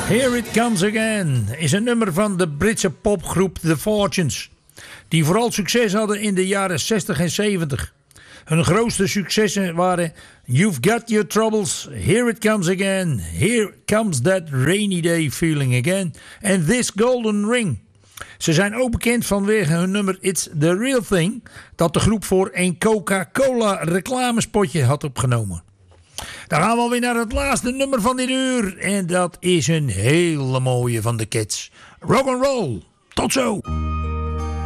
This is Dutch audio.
Here It Comes Again is een nummer van de Britse popgroep The Fortunes, die vooral succes hadden in de jaren 60 en 70. Hun grootste successen waren You've Got Your Troubles, Here It Comes Again, Here Comes That Rainy Day Feeling Again en This Golden Ring. Ze zijn ook bekend vanwege hun nummer It's The Real Thing, dat de groep voor een Coca-Cola reclamespotje had opgenomen. Dan gaan we alweer naar het laatste nummer van dit uur. En dat is een hele mooie van de Cats. Rock and roll. Tot zo.